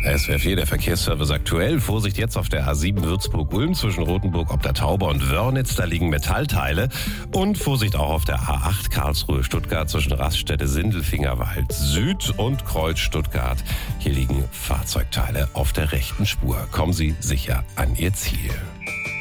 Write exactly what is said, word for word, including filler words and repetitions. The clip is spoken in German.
S W R vier, der Verkehrsservice aktuell. Vorsicht jetzt auf der A sieben Würzburg-Ulm zwischen Rothenburg ob der Tauber und Wörnitz. Da liegen Metallteile. Und Vorsicht auch auf der A acht Karlsruhe-Stuttgart zwischen Raststätte Sindelfingerwald Süd und Kreuz Stuttgart. Hier liegen Fahrzeugteile auf der rechten Spur. Kommen Sie sicher an Ihr Ziel.